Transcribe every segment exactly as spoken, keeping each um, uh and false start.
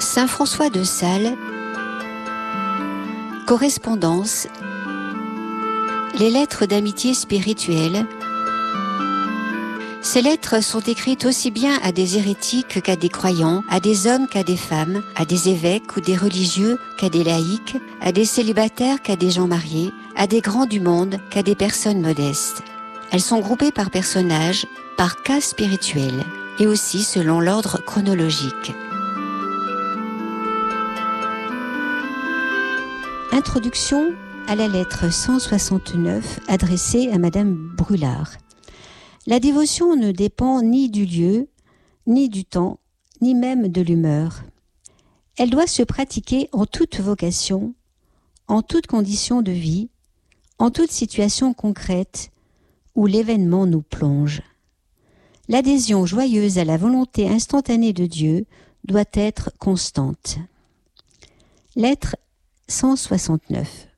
Saint François de Sales, correspondance, les lettres d'amitié spirituelle. Ces lettres sont écrites aussi bien à des hérétiques qu'à des croyants, à des hommes qu'à des femmes, à des évêques ou des religieux qu'à des laïcs, à des célibataires qu'à des gens mariés, à des grands du monde qu'à des personnes modestes. Elles sont groupées par personnages, par cas spirituels, et aussi selon l'ordre chronologique. Introduction à la lettre cent soixante-neuf adressée à Madame Brulard. La dévotion ne dépend ni du lieu, ni du temps, ni même de l'humeur. Elle doit se pratiquer en toute vocation, en toute condition de vie, en toute situation concrète où l'événement nous plonge. L'adhésion joyeuse à la volonté instantanée de Dieu doit être constante. Lettre cent soixante-neuf.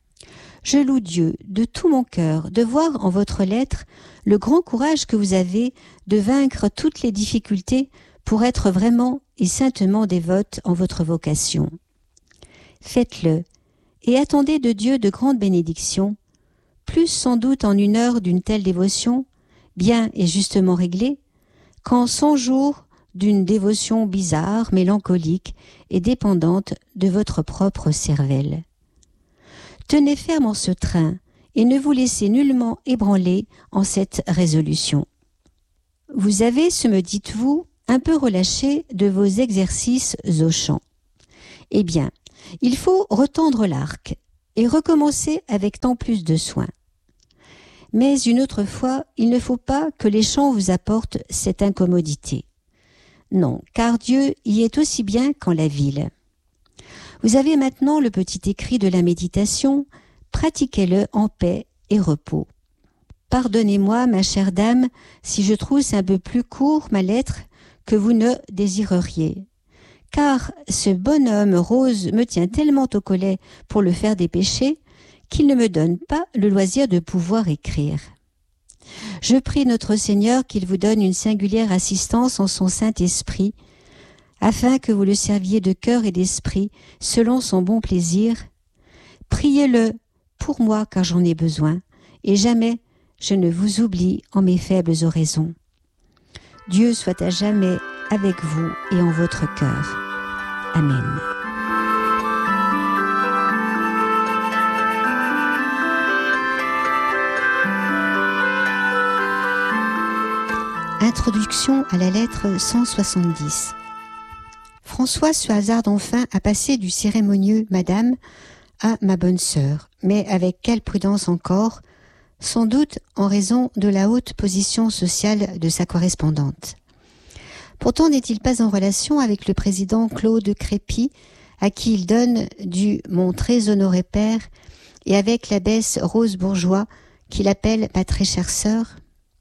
Je loue Dieu de tout mon cœur de voir en votre lettre le grand courage que vous avez de vaincre toutes les difficultés pour être vraiment et saintement dévote en votre vocation. Faites-le et attendez de Dieu de grandes bénédictions, plus sans doute en une heure d'une telle dévotion, bien et justement réglée, qu'en cent jours d'une dévotion bizarre, mélancolique et dépendante de votre propre cervelle. Tenez ferme en ce train et ne vous laissez nullement ébranler en cette résolution. Vous avez, ce me dites-vous, un peu relâché de vos exercices au champ. Eh bien, il faut retendre l'arc et recommencer avec tant plus de soin. Mais une autre fois, il ne faut pas que les champs vous apportent cette incommodité. Non, car Dieu y est aussi bien qu'en la ville. Vous avez maintenant le petit écrit de la méditation, pratiquez-le en paix et repos. Pardonnez-moi, ma chère dame, si je trousse un peu plus court ma lettre que vous ne désireriez. Car ce bonhomme rose me tient tellement au collet pour le faire dépêcher qu'il ne me donne pas le loisir de pouvoir écrire. Je prie notre Seigneur qu'il vous donne une singulière assistance en son Saint-Esprit, afin que vous le serviez de cœur et d'esprit selon son bon plaisir. Priez-le pour moi car j'en ai besoin, et jamais je ne vous oublie en mes faibles oraisons. Dieu soit à jamais avec vous et en votre cœur. Amen. Introduction à la lettre cent soixante-dix. François se hasarde enfin à passer du cérémonieux « Madame » à « ma bonne sœur », mais avec quelle prudence encore, sans doute en raison de la haute position sociale de sa correspondante. Pourtant n'est-il pas en relation avec le président Claude Crépy, à qui il donne du « mon très honoré père » et avec l'abbesse Rose Bourgeois, qu'il appelle « ma très chère sœur ».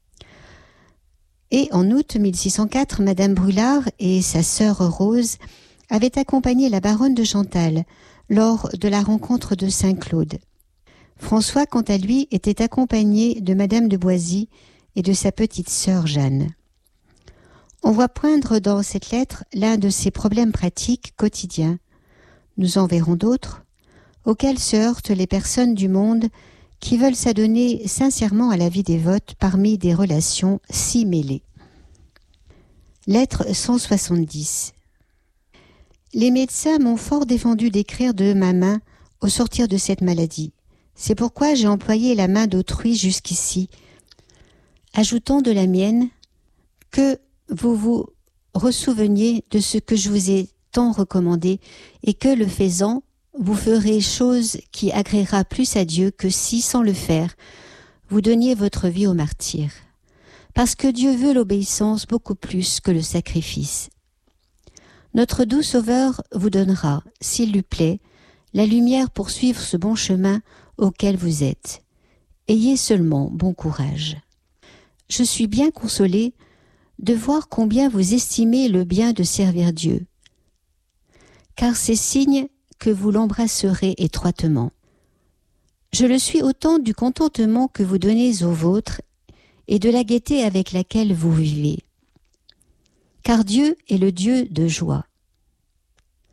Et en août mille six cent quatre, Madame Brulard et sa sœur Rose avaient accompagné la baronne de Chantal lors de la rencontre de Saint-Claude. François, quant à lui, était accompagné de Madame de Boisy et de sa petite sœur Jeanne. On voit poindre dans cette lettre l'un de ces problèmes pratiques quotidiens, nous en verrons d'autres, auxquels se heurtent les personnes du monde qui veulent s'adonner sincèrement à la vie dévote parmi des relations si mêlées. Lettre cent soixante-dix. Les médecins m'ont fort défendu d'écrire de ma main au sortir de cette maladie. C'est pourquoi j'ai employé la main d'autrui jusqu'ici, ajoutant de la mienne que vous vous ressouveniez de ce que je vous ai tant recommandé et que, le faisant, vous ferez chose qui agréera plus à Dieu que si, sans le faire, vous donniez votre vie au martyre. Parce que Dieu veut l'obéissance beaucoup plus que le sacrifice. Notre doux Sauveur vous donnera, s'il lui plaît, la lumière pour suivre ce bon chemin auquel vous êtes. Ayez seulement bon courage. Je suis bien consolée de voir combien vous estimez le bien de servir Dieu, car c'est signe que vous l'embrasserez étroitement. Je le suis autant du contentement que vous donnez aux vôtres et de la gaieté avec laquelle vous vivez. Car Dieu est le Dieu de joie.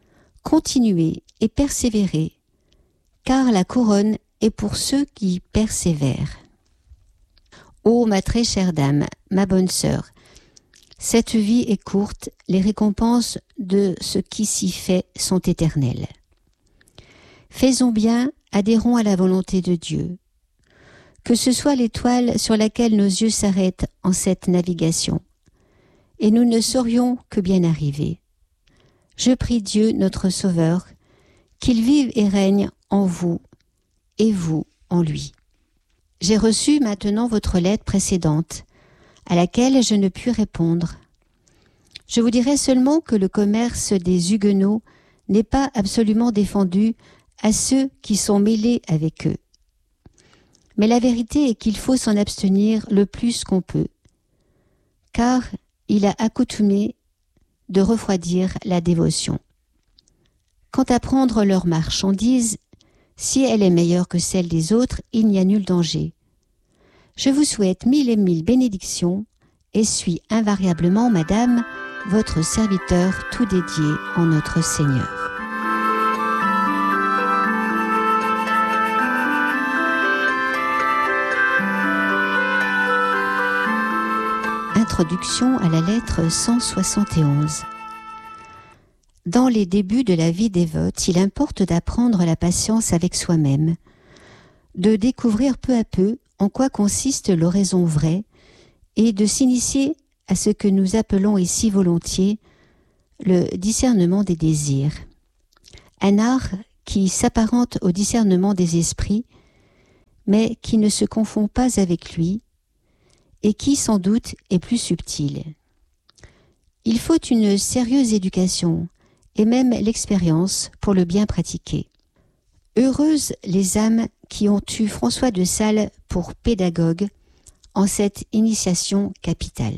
Continuez et persévérez, car la couronne est pour ceux qui persévèrent. Ô ma très chère dame, ma bonne sœur, cette vie est courte, les récompenses de ce qui s'y fait sont éternelles. Faisons bien, adhérons à la volonté de Dieu. Que ce soit l'étoile sur laquelle nos yeux s'arrêtent en cette navigation, et nous ne saurions que bien arriver. Je prie Dieu, notre Sauveur, qu'il vive et règne en vous, et vous en lui. J'ai reçu maintenant votre lettre précédente, à laquelle je ne puis répondre. Je vous dirai seulement que le commerce des Huguenots n'est pas absolument défendu à ceux qui sont mêlés avec eux. Mais la vérité est qu'il faut s'en abstenir le plus qu'on peut, car il a accoutumé de refroidir la dévotion. Quant à prendre leur marchandise, si elle est meilleure que celle des autres, il n'y a nul danger. Je vous souhaite mille et mille bénédictions et suis invariablement, madame, votre serviteur tout dédié en notre Seigneur. Introduction à la lettre cent soixante et onze. Dans les débuts de la vie dévote, il importe d'apprendre la patience avec soi-même, de découvrir peu à peu en quoi consiste l'oraison vraie et de s'initier à ce que nous appelons ici volontiers le discernement des désirs. Un art qui s'apparente au discernement des esprits, mais qui ne se confond pas avec lui et qui, sans doute, est plus subtil. Il faut une sérieuse éducation et même l'expérience pour le bien pratiquer. Heureuses les âmes qui ont eu François de Sales pour pédagogue en cette initiation capitale.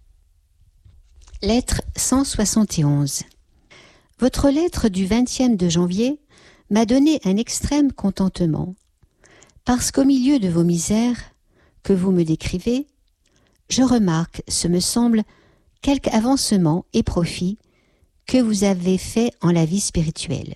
Lettre cent soixante et onze. Votre lettre du vingtième de janvier m'a donné un extrême contentement, parce qu'au milieu de vos misères que vous me décrivez, je remarque, ce me semble, quelque avancement et profit que vous avez fait en la vie spirituelle.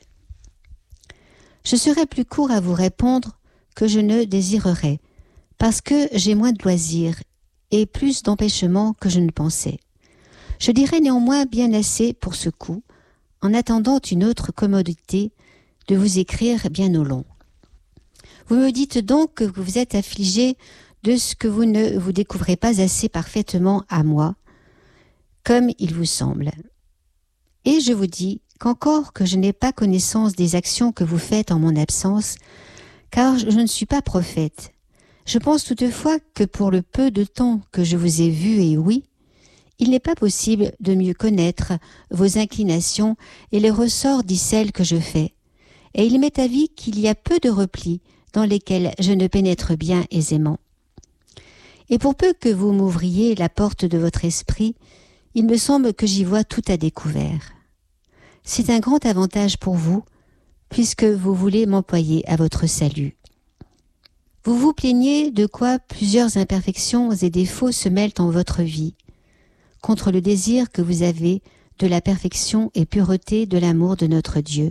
Je serai plus court à vous répondre que je ne désirerais, parce que j'ai moins de loisirs et plus d'empêchements que je ne pensais. Je dirai néanmoins bien assez pour ce coup, en attendant une autre commodité de vous écrire bien au long. Vous me dites donc que vous êtes affligé de ce que vous ne vous découvrez pas assez parfaitement à moi, comme il vous semble. Et je vous dis qu'encore que je n'ai pas connaissance des actions que vous faites en mon absence, car je ne suis pas prophète, je pense toutefois que pour le peu de temps que je vous ai vu et ouï, il n'est pas possible de mieux connaître vos inclinations et les ressorts d'icelles que je fais, et il m'est avis qu'il y a peu de replis dans lesquels je ne pénètre bien aisément. Et pour peu que vous m'ouvriez la porte de votre esprit, il me semble que j'y vois tout à découvert. C'est un grand avantage pour vous, puisque vous voulez m'employer à votre salut. Vous vous plaignez de quoi plusieurs imperfections et défauts se mêlent en votre vie, contre le désir que vous avez de la perfection et pureté de l'amour de notre Dieu.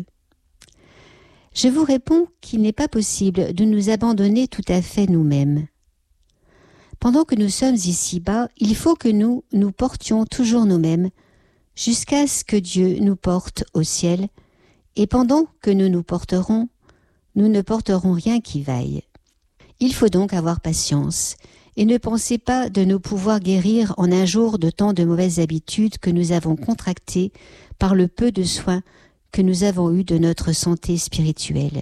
Je vous réponds qu'il n'est pas possible de nous abandonner tout à fait nous-mêmes. Pendant que nous sommes ici-bas, il faut que nous nous portions toujours nous-mêmes, jusqu'à ce que Dieu nous porte au ciel, et pendant que nous nous porterons, nous ne porterons rien qui vaille. Il faut donc avoir patience, et ne pensez pas de nous pouvoir guérir en un jour de tant de mauvaises habitudes que nous avons contractées par le peu de soins que nous avons eu de notre santé spirituelle.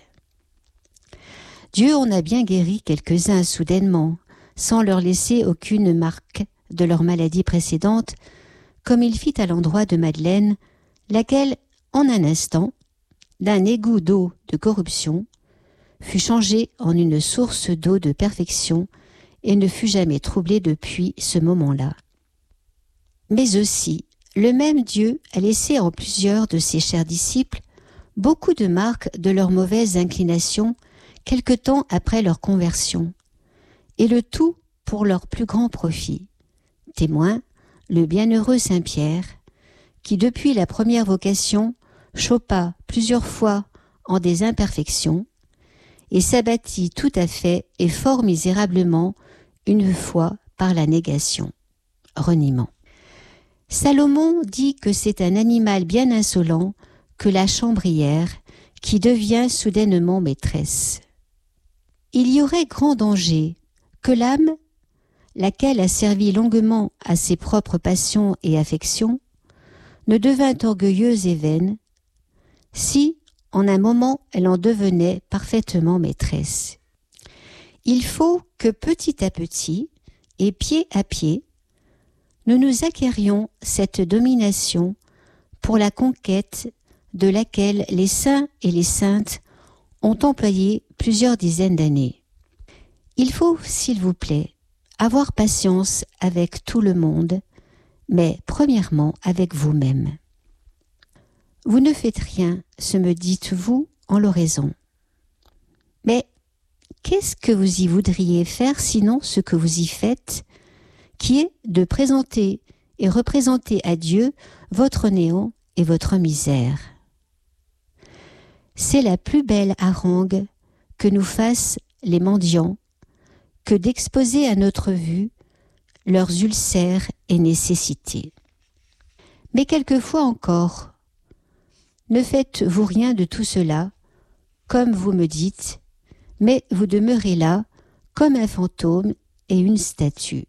Dieu en a bien guéri quelques-uns soudainement, sans leur laisser aucune marque de leur maladie précédente, comme il fit à l'endroit de Madeleine, laquelle, en un instant, d'un égout d'eau de corruption, fut changée en une source d'eau de perfection et ne fut jamais troublée depuis ce moment-là. Mais aussi, le même Dieu a laissé en plusieurs de ses chers disciples beaucoup de marques de leurs mauvaises inclinations quelque temps après leur conversion, et le tout pour leur plus grand profit. Témoin, le bienheureux Saint Pierre, qui depuis la première vocation chopa plusieurs fois en des imperfections, et s'abattit tout à fait et fort misérablement une fois par la négation. Reniement. Salomon dit que c'est un animal bien insolent que la chambrière qui devient soudainement maîtresse. Il y aurait grand danger que l'âme, laquelle a servi longuement à ses propres passions et affections, ne devint orgueilleuse et vaine, si, en un moment, elle en devenait parfaitement maîtresse. Il faut que petit à petit, et pied à pied, nous nous acquérions cette domination pour la conquête de laquelle les saints et les saintes ont employé plusieurs dizaines d'années. Il faut, s'il vous plaît, avoir patience avec tout le monde, mais premièrement avec vous-même. Vous ne faites rien, se me dites-vous en l'oraison. Mais qu'est-ce que vous y voudriez faire sinon ce que vous y faites, qui est de présenter et représenter à Dieu votre néant et votre misère? C'est la plus belle harangue que nous fassent les mendiants que d'exposer à notre vue leurs ulcères et nécessités. Mais quelquefois encore, ne faites-vous rien de tout cela, comme vous me dites, mais vous demeurez là comme un fantôme et une statue.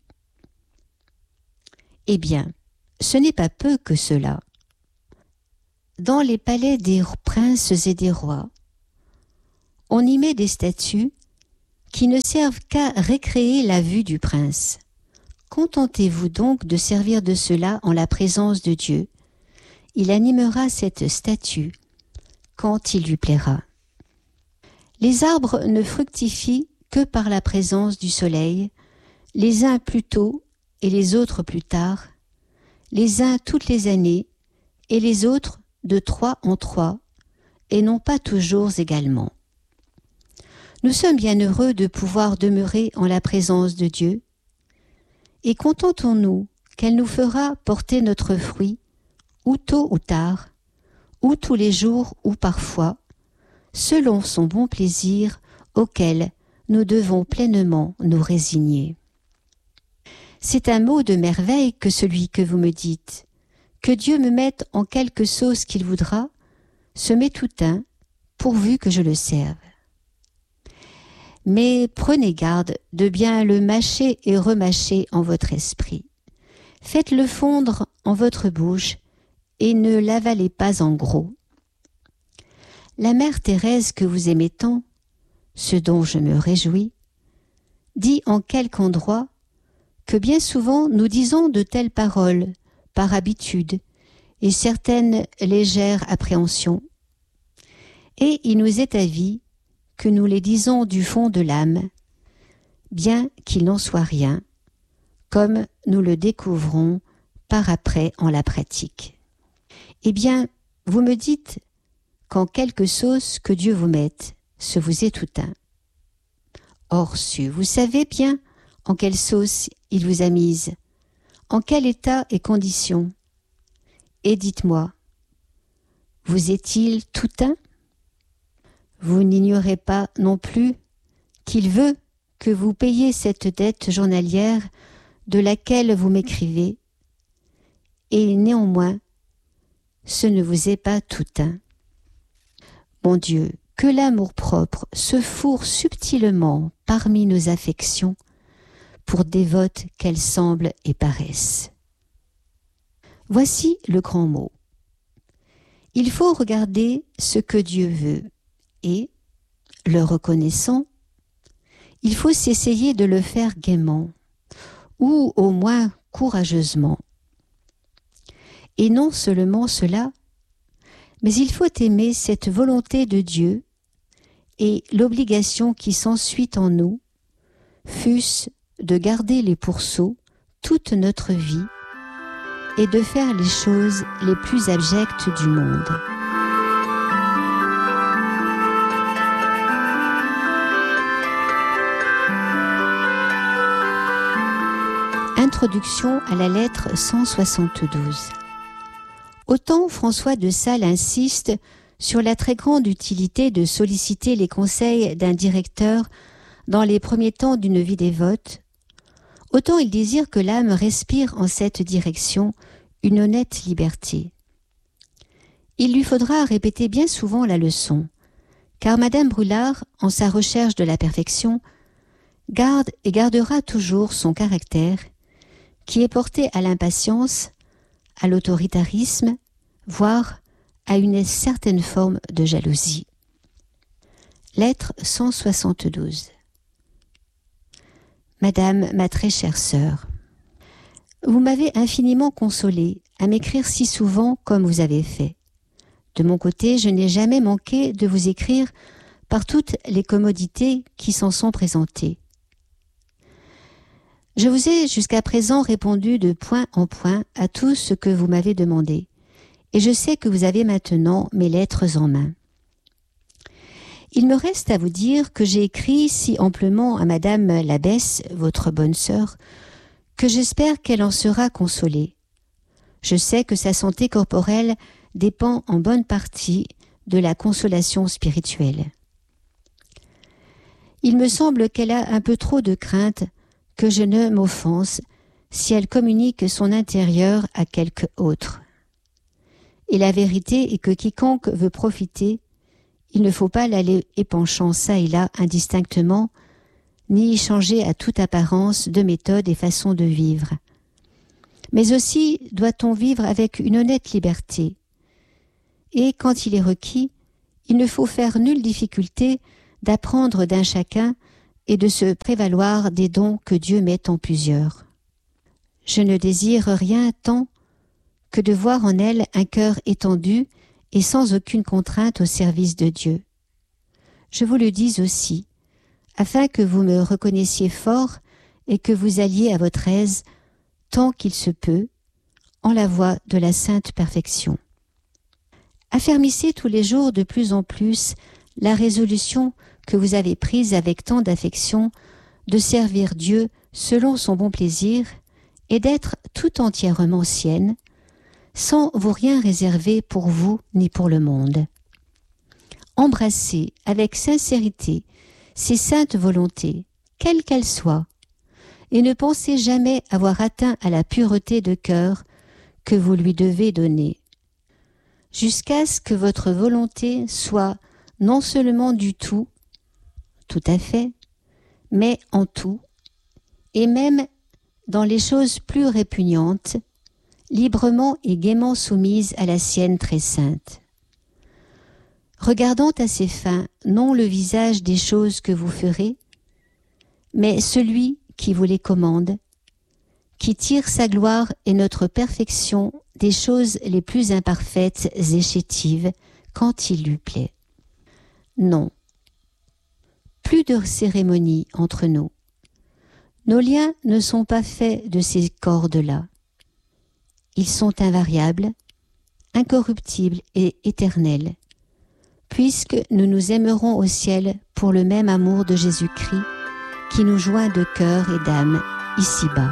Eh bien, ce n'est pas peu que cela. Dans les palais des princes et des rois, on y met des statues qui ne servent qu'à récréer la vue du prince. Contentez-vous donc de servir de cela en la présence de Dieu. Il animera cette statue quand il lui plaira. Les arbres ne fructifient que par la présence du soleil, les uns plus tôt et les autres plus tard, les uns toutes les années et les autres de trois en trois, et non pas toujours également. Nous sommes bien heureux de pouvoir demeurer en la présence de Dieu, et contentons-nous qu'elle nous fera porter notre fruit, ou tôt ou tard, ou tous les jours ou parfois, selon son bon plaisir auquel nous devons pleinement nous résigner. C'est un mot de merveille que celui que vous me dites. Que Dieu me mette en quelque sauce qu'il voudra, se met tout un, pourvu que je le serve. Mais prenez garde de bien le mâcher et remâcher en votre esprit. Faites-le fondre en votre bouche et ne l'avalez pas en gros. La mère Thérèse que vous aimez tant, ce dont je me réjouis, dit en quelque endroit que bien souvent nous disons de telles paroles par habitude et certaines légères appréhensions, et il nous est avis que nous les disons du fond de l'âme, bien qu'il n'en soit rien, comme nous le découvrons par après en la pratique. Eh bien, vous me dites qu'en quelque sauce que Dieu vous mette, ce vous est tout un. Or, su, vous savez bien en quelle sauce il vous a mise, en quel état et condition. Et dites-moi, vous est-il tout un? Vous n'ignorez pas non plus qu'il veut que vous payiez cette dette journalière de laquelle vous m'écrivez, et néanmoins, ce ne vous est pas tout un. Mon Dieu, que l'amour-propre se fourre subtilement parmi nos affections, pour dévotes qu'elles semblent et paraissent. Voici le grand mot. Il faut regarder ce que Dieu veut, et, le reconnaissant, il faut s'essayer de le faire gaiement, ou au moins courageusement. Et non seulement cela, mais il faut aimer cette volonté de Dieu et l'obligation qui s'ensuit en nous, fût-ce de garder les pourceaux toute notre vie et de faire les choses les plus abjectes du monde. Introduction à la lettre cent soixante-douze. Autant François de Sales insiste sur la très grande utilité de solliciter les conseils d'un directeur dans les premiers temps d'une vie dévote, autant il désire que l'âme respire en cette direction une honnête liberté. Il lui faudra répéter bien souvent la leçon, car Madame Brulard, en sa recherche de la perfection, garde et gardera toujours son caractère, qui est porté à l'impatience, à l'autoritarisme, voire à une certaine forme de jalousie. Lettre cent soixante-douze. Madame, ma très chère sœur, vous m'avez infiniment consolée à m'écrire si souvent comme vous avez fait. De mon côté, je n'ai jamais manqué de vous écrire par toutes les commodités qui s'en sont présentées. Je vous ai jusqu'à présent répondu de point en point à tout ce que vous m'avez demandé, et je sais que vous avez maintenant mes lettres en main. Il me reste à vous dire que j'ai écrit si amplement à Madame l'abbesse, votre bonne sœur, que j'espère qu'elle en sera consolée. Je sais que sa santé corporelle dépend en bonne partie de la consolation spirituelle. Il me semble qu'elle a un peu trop de crainte que je ne m'offense si elle communique son intérieur à quelque autre. Et la vérité est que quiconque veut profiter, il ne faut pas l'aller épanchant çà et là indistinctement, ni y changer à toute apparence de méthode et façon de vivre. Mais aussi doit-on vivre avec une honnête liberté. Et quand il est requis, il ne faut faire nulle difficulté d'apprendre d'un chacun et de se prévaloir des dons que Dieu met en plusieurs. Je ne désire rien tant que de voir en elle un cœur étendu et sans aucune contrainte au service de Dieu. Je vous le dis aussi, afin que vous me reconnaissiez fort et que vous alliez à votre aise, tant qu'il se peut, en la voie de la sainte perfection. Affermissez tous les jours de plus en plus la résolution que vous avez prise avec tant d'affection de servir Dieu selon son bon plaisir et d'être tout entièrement sienne, sans vous rien réserver pour vous ni pour le monde. Embrassez avec sincérité ces saintes volontés, quelles qu'elles soient, et ne pensez jamais avoir atteint à la pureté de cœur que vous lui devez donner, jusqu'à ce que votre volonté soit non seulement du tout, tout à fait, mais en tout, et même dans les choses plus répugnantes, librement et gaiement soumise à la sienne très sainte. Regardant à ses fins non le visage des choses que vous ferez, mais celui qui vous les commande, qui tire sa gloire et notre perfection des choses les plus imparfaites et chétives, quand il lui plaît. Non, plus de cérémonie entre nous. Nos liens ne sont pas faits de ces cordes-là. Ils sont invariables, incorruptibles et éternels, puisque nous nous aimerons au ciel pour le même amour de Jésus-Christ qui nous joint de cœur et d'âme ici-bas.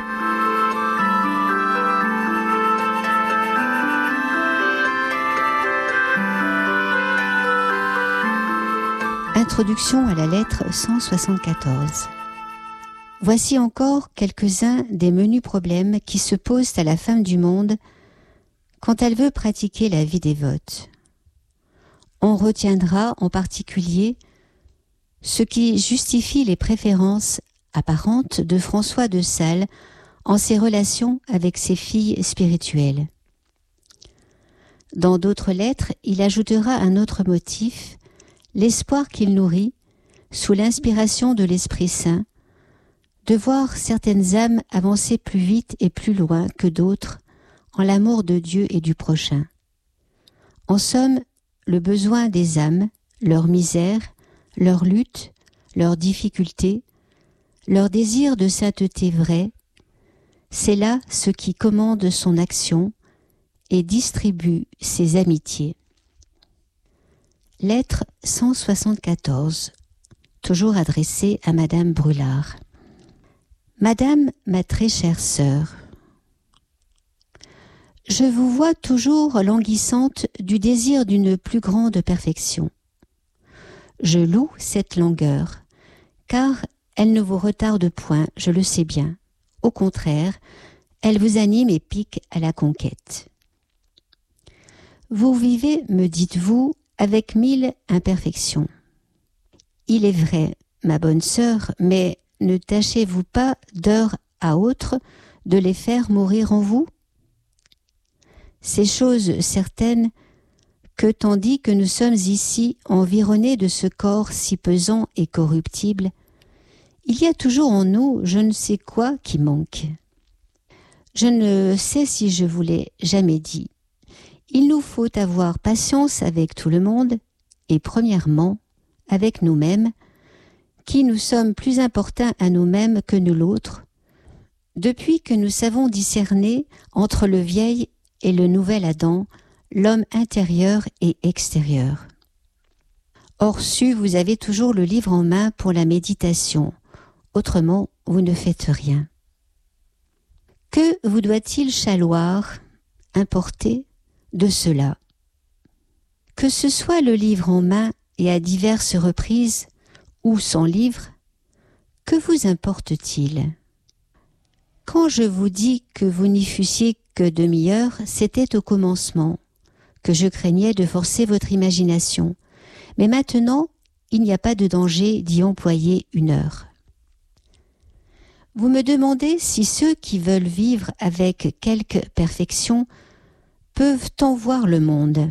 Introduction à la lettre cent soixante-quatorze. Voici encore quelques-uns des menus problèmes qui se posent à la femme du monde quand elle veut pratiquer la vie dévote. On retiendra en particulier ce qui justifie les préférences apparentes de François de Sales en ses relations avec ses filles spirituelles. Dans d'autres lettres, il ajoutera un autre motif, l'espoir qu'il nourrit, sous l'inspiration de l'Esprit Saint, de voir certaines âmes avancer plus vite et plus loin que d'autres en l'amour de Dieu et du prochain. En somme, le besoin des âmes, leur misère, leur lutte, leurs difficultés, leur désir de sainteté vraie, c'est là ce qui commande son action et distribue ses amitiés. Lettre cent soixante-quatorze, toujours adressée à Madame Brulard. Madame, ma très chère sœur, Je vous vois toujours languissante du désir d'une plus grande perfection. Je loue cette langueur, car elle ne vous retarde point, je le sais bien. Au contraire, elle vous anime et pique à la conquête. Vous vivez, me dites-vous, avec mille imperfections. Il est vrai, ma bonne sœur, mais ne tâchez-vous pas d'heure à autre de les faire mourir en vous? Ces choses certaines que tandis que nous sommes ici environnés de ce corps si pesant et corruptible, il y a toujours en nous je ne sais quoi qui manque. Je ne sais si je vous l'ai jamais dit. Il nous faut avoir patience avec tout le monde, et premièrement avec nous-mêmes, qui nous sommes plus importuns à nous-mêmes que nous l'autre, depuis que nous savons discerner entre le vieil et le nouvel Adam, l'homme intérieur et extérieur. Or su, vous avez toujours le livre en main pour la méditation, autrement vous ne faites rien. Que vous doit-il chaloir, importer de cela? Que ce soit le livre en main et à diverses reprises, ou sans livre, que vous importe-t-il? Quand je vous dis que vous n'y fussiez que demi-heure, c'était au commencement, que je craignais de forcer votre imagination. Mais maintenant, il n'y a pas de danger d'y employer une heure. Vous me demandez si ceux qui veulent vivre avec quelque perfection peuvent en voir le monde.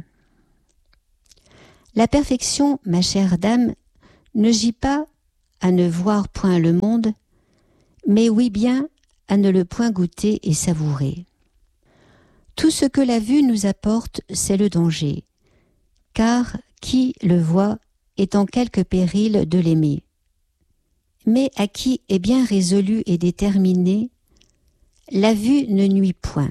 La perfection, ma chère dame, ne gît pas à ne voir point le monde, mais oui bien à ne le point goûter et savourer. Tout ce que la vue nous apporte, c'est le danger, car qui le voit est en quelque péril de l'aimer. Mais à qui est bien résolu et déterminé, la vue ne nuit point.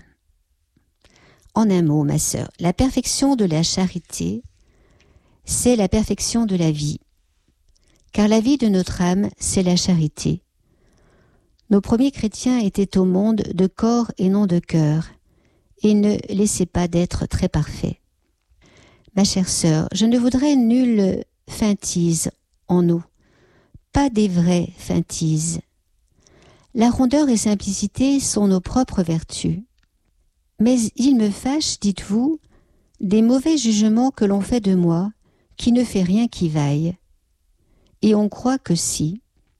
En un mot, ma sœur, la perfection de la charité, c'est la perfection de la vie, car la vie de notre âme, c'est la charité. Nos premiers chrétiens étaient au monde de corps et non de cœur, et ne laissaient pas d'être très parfaits. Ma chère sœur, je ne voudrais nulle feintise en nous, pas des vraies feintises. La rondeur et simplicité sont nos propres vertus. Mais il me fâche, dites-vous, des mauvais jugements que l'on fait de moi, qui ne fait rien qui vaille. Et on croit que si.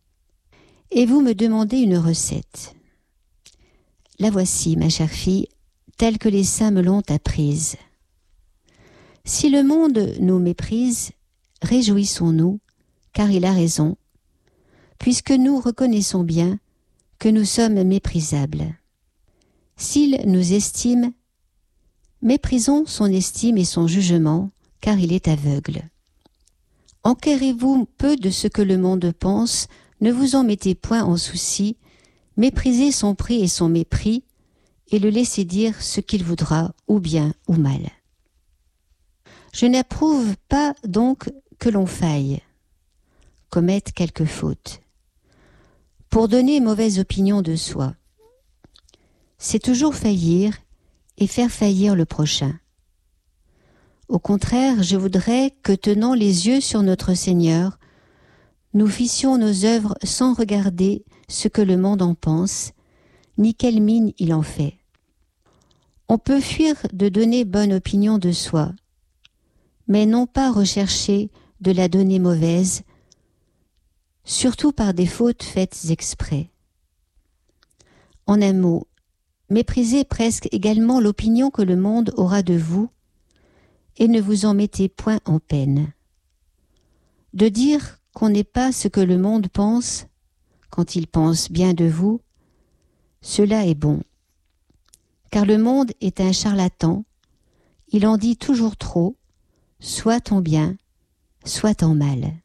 Et vous me demandez une recette. La voici, ma chère fille, telle que les saints me l'ont apprise. Si le monde nous méprise, réjouissons-nous, car il a raison, puisque nous reconnaissons bien que nous sommes méprisables. S'il nous estime, méprisons son estime et son jugement, car il est aveugle. Enquérez-vous peu de ce que le monde pense, ne vous en mettez point en souci, méprisez son prix et son mépris, et le laissez dire ce qu'il voudra, ou bien ou mal. Je n'approuve pas donc que l'on faille, commette quelques fautes, pour donner mauvaise opinion de soi. C'est toujours faillir et faire faillir le prochain. Au contraire, je voudrais que, tenant les yeux sur notre Seigneur, nous fissions nos œuvres sans regarder ce que le monde en pense, ni quelle mine il en fait. On peut fuir de donner bonne opinion de soi, mais non pas rechercher de la donner mauvaise, surtout par des fautes faites exprès. En un mot, méprisez presque également l'opinion que le monde aura de vous, et ne vous en mettez point en peine. De dire qu'on n'est pas ce que le monde pense, quand il pense bien de vous, cela est bon. Car le monde est un charlatan, il en dit toujours trop, soit en bien, soit en mal.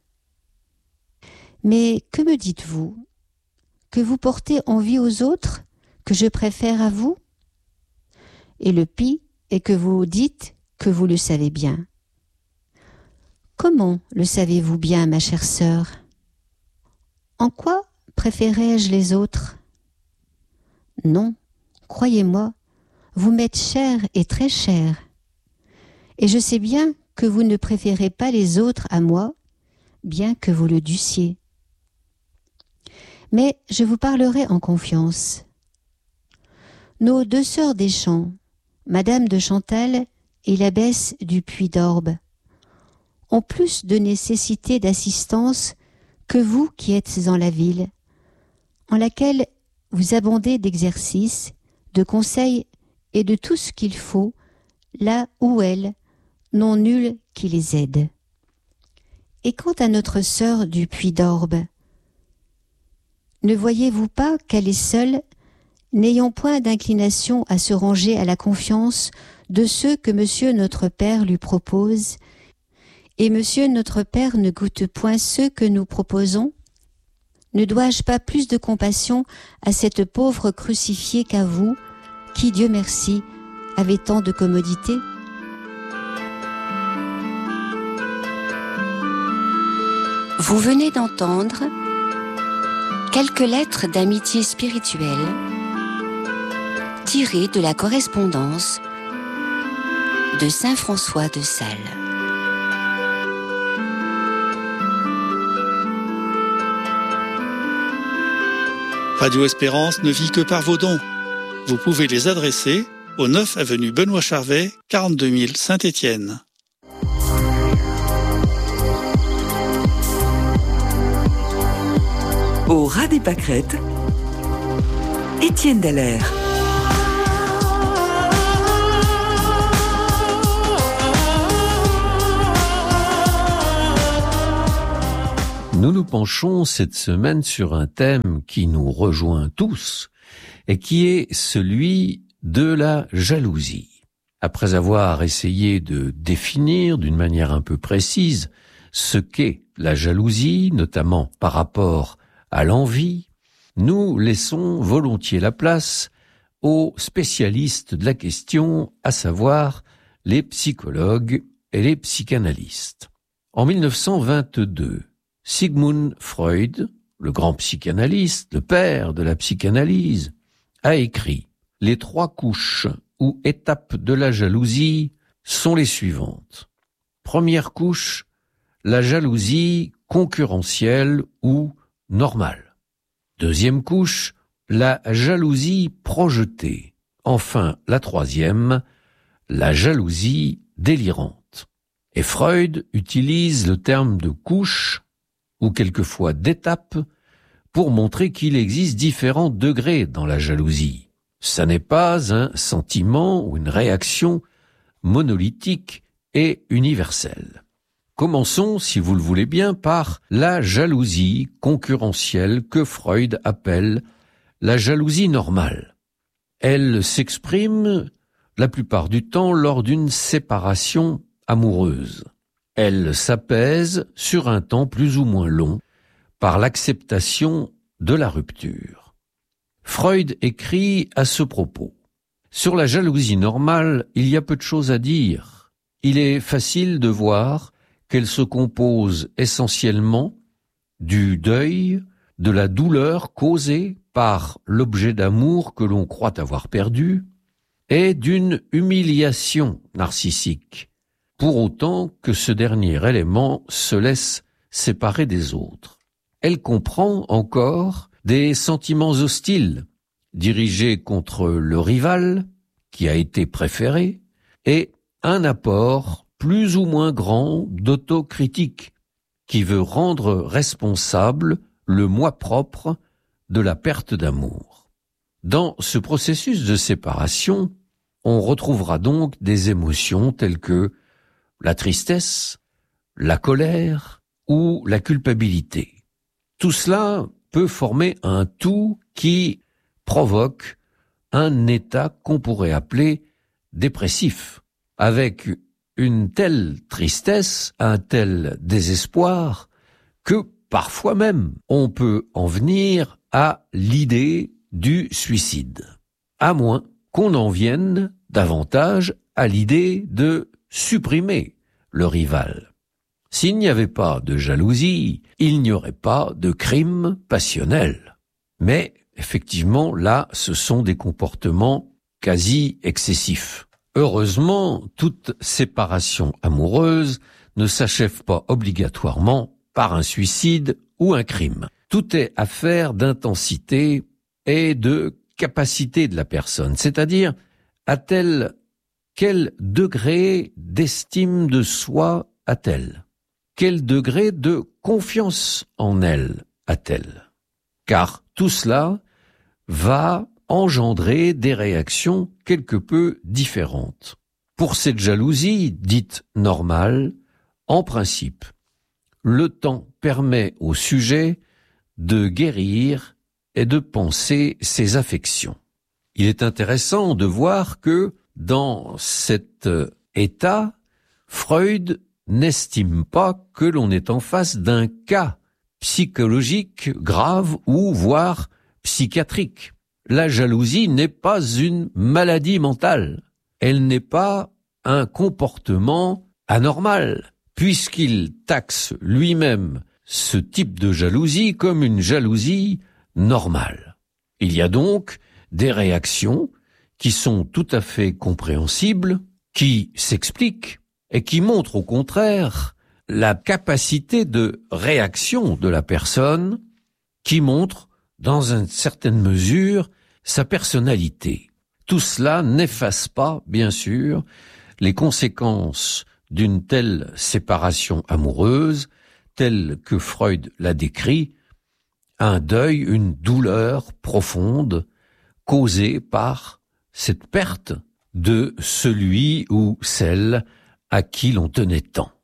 Mais que me dites-vous? Que vous portez envie aux autres, que je préfère à vous? Et le pis est que vous dites que vous le savez bien. Comment le savez-vous bien, ma chère sœur? En quoi préférais-je les autres? Non, croyez-moi, vous m'êtes cher et très cher. Et je sais bien que vous ne préférez pas les autres à moi, bien que vous le dussiez. Mais je vous parlerai en confiance. Nos deux sœurs des champs, Madame de Chantal et l'abbesse du Puy d'Orbe, ont plus de nécessité d'assistance que vous qui êtes en la ville, en laquelle vous abondez d'exercices, de conseils et de tout ce qu'il faut, là où elles n'ont nul qui les aide. Et quant à notre sœur du Puy d'Orbe, ne voyez-vous pas qu'elle est seule, n'ayant point d'inclination à se ranger à la confiance de ceux que Monsieur notre Père lui propose, et Monsieur notre Père ne goûte point ceux que nous proposons? Ne dois-je pas plus de compassion à cette pauvre crucifiée qu'à vous, qui, Dieu merci, avez tant de commodités? Vous venez d'entendre quelques lettres d'amitié spirituelle tirées de la correspondance de saint François de Sales. Radio Espérance ne vit que par vos dons. Vous pouvez les adresser au neuf avenue Benoît Charvet, quarante-deux mille Saint-Étienne. Au ras des pâquerettes, Étienne Dallaire. Nous nous penchons cette semaine sur un thème qui nous rejoint tous et qui est celui de la jalousie. Après avoir essayé de définir d'une manière un peu précise ce qu'est la jalousie, notamment par rapport à l'envie, nous laissons volontiers la place aux spécialistes de la question, à savoir les psychologues et les psychanalystes. En mille neuf cent vingt-deux, Sigmund Freud, le grand psychanalyste, le père de la psychanalyse, a écrit « Les trois couches ou étapes de la jalousie sont les suivantes. Première couche, la jalousie concurrentielle ou normale. Deuxième couche, la jalousie projetée. Enfin, la troisième, la jalousie délirante. » Et Freud utilise le terme de couche ou quelquefois d'étape, pour montrer qu'il existe différents degrés dans la jalousie. Ça n'est pas un sentiment ou une réaction monolithique et universelle. Commençons, si vous le voulez bien, par la jalousie concurrentielle que Freud appelle la jalousie normale. Elle s'exprime la plupart du temps lors d'une séparation amoureuse. Elle s'apaise sur un temps plus ou moins long par l'acceptation de la rupture. Freud écrit à ce propos: « Sur la jalousie normale, il y a peu de choses à dire. Il est facile de voir qu'elle se compose essentiellement du deuil, de la douleur causée par l'objet d'amour que l'on croit avoir perdu, et d'une humiliation narcissique, pour autant que ce dernier élément se laisse séparer des autres. Elle comprend encore des sentiments hostiles, dirigés contre le rival, qui a été préféré, et un apport plus ou moins grand d'autocritique, qui veut rendre responsable le moi propre de la perte d'amour. Dans ce processus de séparation, on retrouvera donc des émotions telles que la tristesse, la colère ou la culpabilité. Tout cela peut former un tout qui provoque un état qu'on pourrait appeler dépressif, avec une telle tristesse, un tel désespoir, que parfois même on peut en venir à l'idée du suicide, à moins qu'on en vienne davantage à l'idée de supprimer le rival. S'il n'y avait pas de jalousie, il n'y aurait pas de crime passionnel. Mais, effectivement, là, ce sont des comportements quasi excessif. Heureusement, toute séparation amoureuse ne s'achève pas obligatoirement par un suicide ou un crime. Tout est affaire d'intensité et de capacité de la personne, c'est-à-dire a-t-elle quel degré d'estime de soi a-t-elle? Quel degré de confiance en elle a-t-elle? Car tout cela va engendrer des réactions quelque peu différentes. Pour cette jalousie dite normale, en principe, le temps permet au sujet de guérir et de penser ses affections. Il est intéressant de voir que dans cet état, Freud n'estime pas que l'on est en face d'un cas psychologique grave ou voire psychiatrique. La jalousie n'est pas une maladie mentale. Elle n'est pas un comportement anormal, puisqu'il taxe lui-même ce type de jalousie comme une jalousie normale. Il y a donc des réactions qui sont tout à fait compréhensibles, qui s'expliquent et qui montrent au contraire la capacité de réaction de la personne, qui montre dans une certaine mesure sa personnalité. Tout cela n'efface pas, bien sûr, les conséquences d'une telle séparation amoureuse, telle que Freud l'a décrit, un deuil, une douleur profonde causée par cette perte de celui ou celle à qui l'on tenait tant.